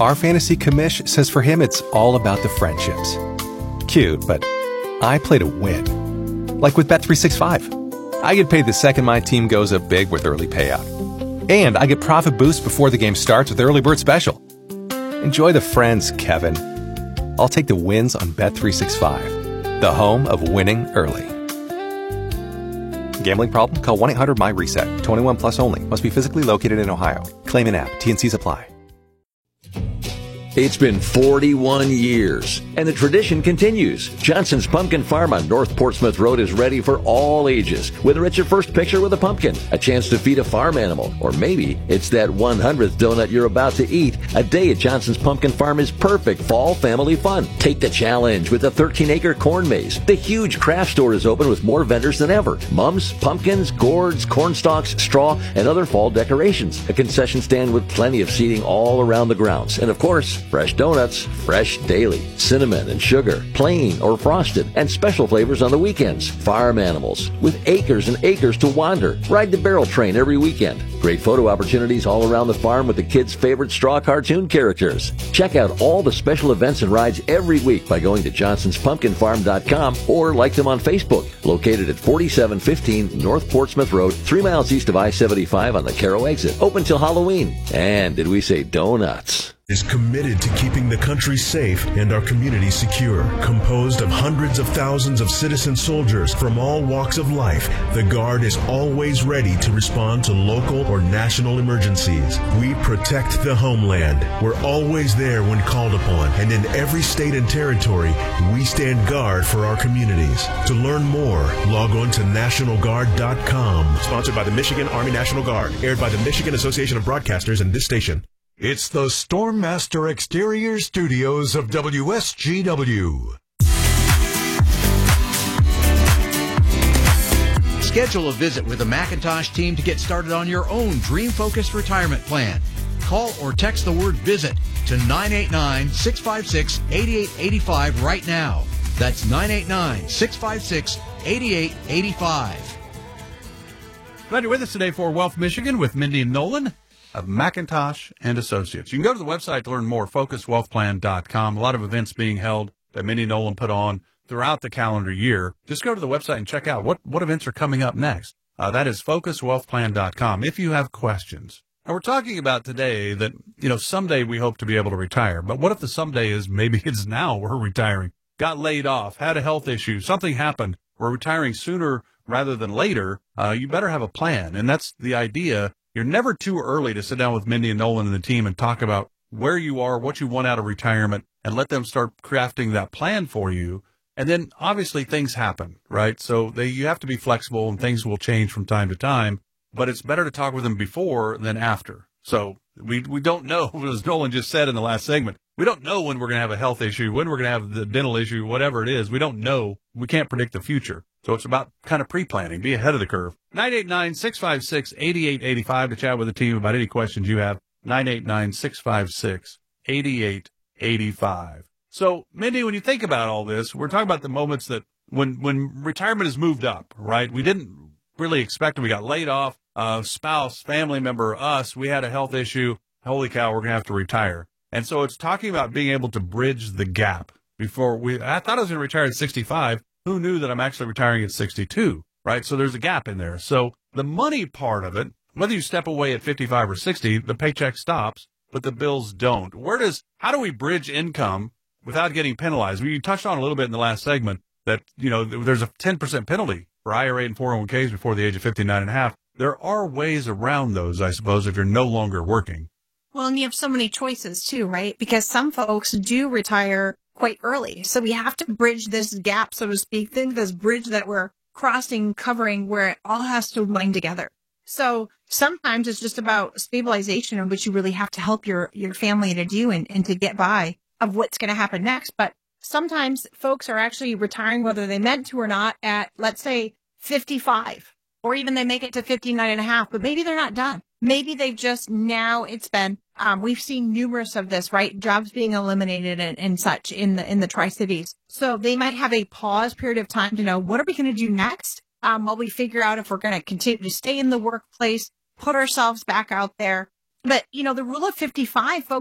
Our fantasy commish says for him it's all about the friendships. Cute, but I play to win. Like with Bet365. I get paid the second my team goes up big with early payout. And I get profit boost before the game starts with Early Bird Special. Enjoy the friends, Kevin. I'll take the wins on Bet365, the home of winning early. Gambling problem? Call 1-800-MY-RESET. 21 plus only. Must be physically located in Ohio. Claim in app. T&Cs apply. It's been 41 years, and the tradition continues. Johnson's Pumpkin Farm on North Portsmouth Road is ready for all ages. Whether it's your first picture with a pumpkin, a chance to feed a farm animal, or maybe it's that 100th donut you're about to eat, a day at Johnson's Pumpkin Farm is perfect fall family fun. Take the challenge with a 13-acre corn maze. The huge craft store is open with more vendors than ever. Mums, pumpkins, gourds, corn stalks, straw, and other fall decorations. A concession stand with plenty of seating all around the grounds. And of course, fresh donuts, fresh daily, cinnamon and sugar, plain or frosted, and special flavors on the weekends. Farm animals with acres and acres to wander. Ride the barrel train every weekend. Great photo opportunities all around the farm with the kids' favorite straw cartoon characters. Check out all the special events and rides every week by going to johnsonspumpkinfarm.com or like them on Facebook. Located at 4715 North Portsmouth Road, 3 miles east of I-75 on the Carroll exit. Open till Halloween. And did we say donuts? Is committed to keeping the country safe and our community secure. Composed of hundreds of thousands of citizen soldiers from all walks of life, the Guard is always ready to respond to local or national emergencies. We protect the homeland. We're always there when called upon, and in every state and territory, we stand guard for our communities. To learn more, log on to NationalGuard.com. Sponsored by the Michigan Army National Guard. Aired by the Michigan Association of Broadcasters and this station. It's the Stormmaster Exterior Studios of WSGW. Schedule a visit with the Macintosh team to get started on your own dream-focused retirement plan. Call or text the word VISIT to 989-656-8885 right now. That's 989-656-8885. Glad you're with us today for Wealth Michigan with Mindy and Nolan of McIntosh and Associates. You can go to the website to learn more, focuswealthplan.com. A lot of events being held that Mindy and Nolan put on throughout the calendar year. Just go to the website and check out what events are coming up next. That is focuswealthplan.com if you have questions. And we're talking about today that, someday we hope to be able to retire. But what if the someday is maybe it's now we're retiring? Got laid off, had a health issue, something happened. We're retiring sooner rather than later. You better have a plan. And that's the idea. You're never too early to sit down with Mindy and Nolan and the team and talk about where you are, what you want out of retirement, and let them start crafting that plan for you. And then obviously things happen, right? So you have to be flexible and things will change from time to time, but it's better to talk with them before than after. So we don't know, as Nolan just said in the last segment, we don't know when we're going to have a health issue, when we're going to have the dental issue, whatever it is. We don't know. We can't predict the future. So it's about kind of pre-planning, be ahead of the curve. 989-656-8885 to chat with the team about any questions you have. 989-656-8885. So, Mindy, when you think about all this, we're talking about the moments that when retirement is moved up, right? We didn't really expect it. We got laid off, spouse, family member, us, we had a health issue. Holy cow, we're going to have to retire. And so it's talking about being able to bridge the gap I thought I was going to retire at 65. Who knew that I'm actually retiring at 62, right? So there's a gap in there. So the money part of it, whether you step away at 55 or 60, the paycheck stops, but the bills don't. How do we bridge income without getting penalized? You touched on a little bit in the last segment that, there's a 10% penalty for IRA and 401ks before the age of 59 and a half. There are ways around those, I suppose, if you're no longer working. Well, and you have so many choices too, right? Because some folks do retire quite early. So we have to bridge this gap, so to speak, this bridge that we're crossing, covering, where it all has to wind together. So sometimes it's just about stabilization, in which you really have to help your family to do and to get by of what's going to happen next. But sometimes folks are actually retiring, whether they meant to or not, at, let's say, 55, or even they make it to 59 and a half, but maybe they're not done. Maybe they've just we've seen numerous of this, right? Jobs being eliminated and such in the Tri-Cities. So they might have a pause period of time to know, what are we going to do next? While we figure out if we're going to continue to stay in the workplace, put ourselves back out there. But, the rule of 55, folks,